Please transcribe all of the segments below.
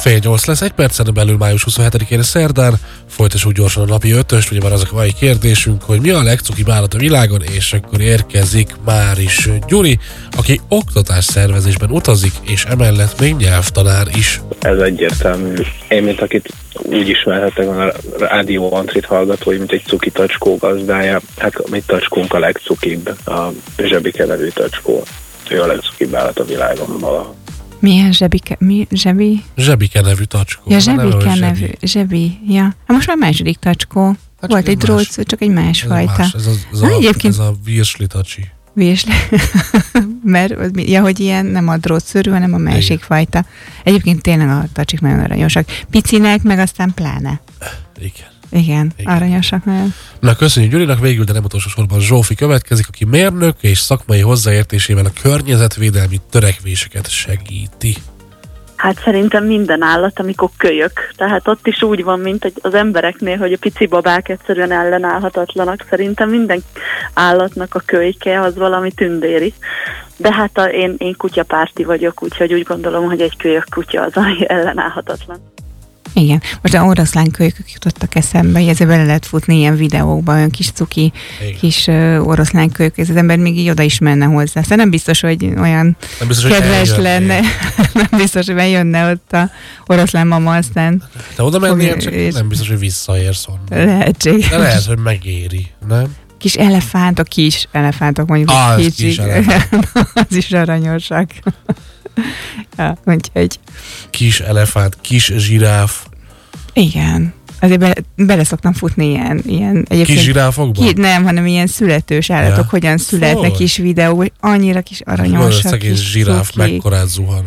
7:30 lesz, egy percen belül május 27-én szerdán. Folytassuk gyorsan a napi ötöst, ugye már az a mai kérdésünk, hogy mi a legcukibb állat a világon, és akkor érkezik már is Gyuri, aki oktatásszervezésben utazik, és emellett még nyelvtanár is. Ez egyértelmű. Én, mint akit úgy ismerhetek, a Rádió Antrit hallgatói, mint egy cuki tacskó gazdája. Hát a mi tacskónk a legcukibb, a Zsebike nevű tacskó. Ő a legcukibb állat a világon valaha. Milyen zsebike? Zsebike nevű tacskó. Ja, Zsebike nevű. Zsebi. Ja. Hát most már második tacskó. Hát volt egy drótsző, csak egy másfajta. Ez a virsli tacsi. Virsli. Mert, ja, hogy ilyen nem a drótszőrű, hanem a másik fajta. Egyébként tényleg a tacsik nagyon aranyosak. Picinek, meg aztán pláne. Igen, aranyosak nagyon. Na, köszönjük Gyurinak, végül, de nem utolsó sorban Zsófi következik, aki mérnök és szakmai hozzáértésével a környezetvédelmi törekvéseket segíti. Hát szerintem minden állat, amikor kölyök. Tehát ott is úgy van, mint az embereknél, hogy a pici babák egyszerűen ellenállhatatlanak. Szerintem minden állatnak a kölyke az valami tündéri. De hát én kutyapárti vagyok, úgyhogy úgy gondolom, hogy egy kölyök kutya az, ami ellenállhatatlan. Igen, most a oroszlán kölykök jutottak eszembe, hogy ezzel bele lehet futni ilyen videókban, olyan kis cuki, kis oroszlán kölykök, ez az ember még így oda is menne hozzá. Szóval nem biztos, hogy olyan kedves lenne, nem biztos, hogy jönne ott a oroszlán mama, aztán... De oda mennél, csak nem biztos, hogy visszaérsz onnan. Lehetséges. De lehet, hogy megéri, nem? Kis elefántok mondjuk. Kis elefánt. Az is aranyosak. Ja, úgyhogy... Kis elefánt, kis zsiráf. Igen. Azért bele szoktam futni ilyen kis zsiráfokban? Nem, hanem ilyen születős állatok, hogyan születnek kis videó, hogy annyira kis aranyosak. Szegény zsiráf mekkorát zuhan.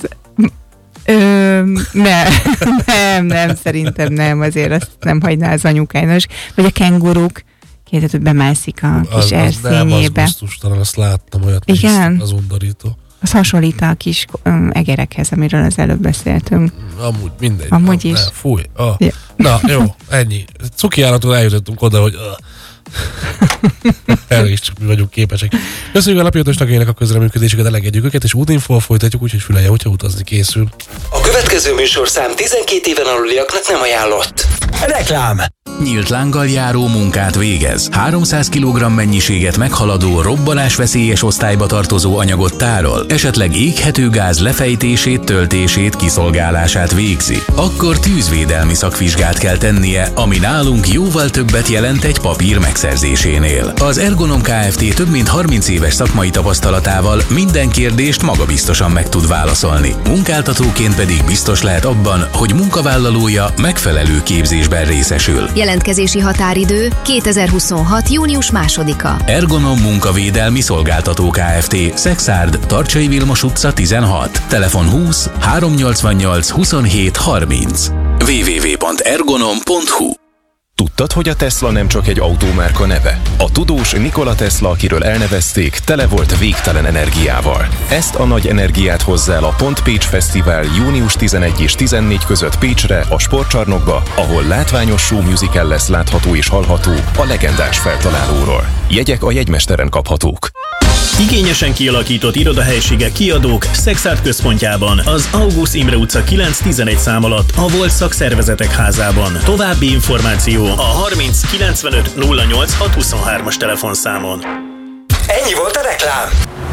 Nem, szerintem nem, azért azt nem hagyná az anyukájnak. Vagy a kenguruk, kérdezett, hogy bemászik a kis erszényébe. Az gusztustalan, azt láttam, olyat igen? Az undorító. Az hasonlít a kis egerekhez, amiről az előbb beszéltünk. Amúgy mindegy. Amúgy is. Fúj. Ja. Na, jó, ennyi. Cuki állattól eljutottunk oda, hogy erre is csak mi vagyunk képesek. Köszönjük a napi ötös tagjainak a közreműködésüket, elengedjük őket, és útinfóval folytatjuk, úgyhogy fülelje, hogyha utazni készül. A következő műsorszám 12 éven aluliaknak nem ajánlott. Reklám! Nyílt lánggal járó munkát végez. 300 kg mennyiséget meghaladó, robbanásveszélyes osztályba tartozó anyagot tárol, esetleg éghető gáz lefejtését, töltését, kiszolgálását végzi. Akkor tűzvédelmi szakvizsgát kell tennie, ami nálunk jóval többet jelent egy papír megszerzésénél. Az Ergonom Kft. Több mint 30 éves szakmai tapasztalatával minden kérdést magabiztosan meg tud válaszolni. Munkáltatóként pedig biztos lehet abban, hogy munkavállalója megfelelő képzésben részesül. Jelentkezési határidő 2026. június 2-a. Ergonom Munkavédelmi Szolgáltató Kft. Szexárd, Tarcsai Vilmos utca 16. Telefon 20 388 27 30. www.ergonom.hu. Tudtad, hogy a Tesla nem csak egy autómárka neve? A tudós Nikola Tesla, akiről elnevezték, tele volt végtelen energiával. Ezt a nagy energiát hozza el a Pont Pécs Fesztivál június 11 és 14 között Pécsre, a sportcsarnokba, ahol látványos show musical lesz látható és hallható a legendás feltalálóról. Jegyek a jegymesteren kaphatók. Igényesen kialakított irodahelyiségek kiadók Szexárd központjában, az August Imre utca 9-11 szám alatt, a Volt Szakszervezetek házában. További információ a 30 95 08 623-as telefonszámon. Ennyi volt a reklám!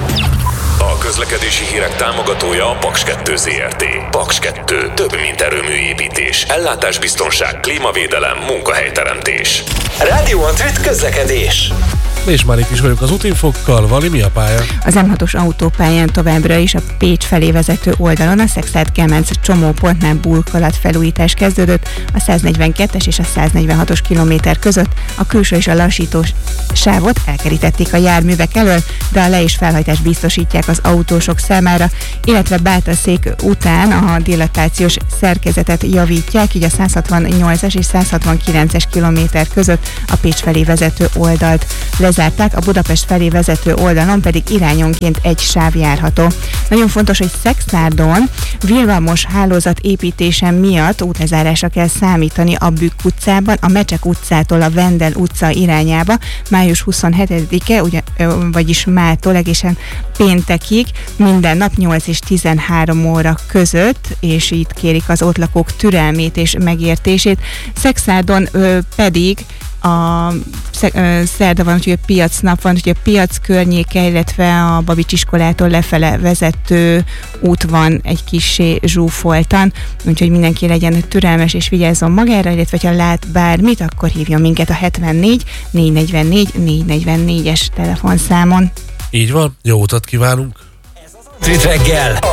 A közlekedési hírek támogatója a Paks 2 Zrt. Paks 2. Több mint erőműépítés, ellátásbiztonság, klímavédelem, munkahelyteremtés. Rádió Antrit közlekedés. És már itt is vagyunk az útinfokkal. Vali, mi a pálya? Az M6-os autópályán továbbra is a Pécs felé vezető oldalon a Szexárd-Kelmánc csomópontnál burkolat felújítás kezdődött, a 142-es és a 146-os kilométer között a külső és a lassító sávot elkerítették a járművek elől, de a le- és felhajtást biztosítják az autósok számára, illetve Bátorszék után a dilatációs szerkezetet javítják, így a 168-es és 169-es kilométer között a Pécs felé vezető oldalt lezárták, a Budapest felé vezető oldalon pedig irányonként egy sáv járható. Nagyon fontos, hogy Szexárdon Villamos hálózat építése miatt útlezárásra kell számítani a Bükk utcában, a Mecsek utcától a Vendel utca irányába, május 27-e, vagyis mától egészen péntekig, minden nap 8 és 13 óra között, és itt kérik az ott lakók türelmét és megértését. Szexádon pedig a szerda van, úgyhogy a piacnap van, úgyhogy a piac környéke, illetve a Babics iskolától lefele vezető út van egy kissé zsúfoltan, úgyhogy mindenki legyen türelmes és vigyázzon magára, illetve ha lát bármit, akkor hívjon minket a 74 444 444-es telefonszámon. Így van, jó utat kívánunk! Reggel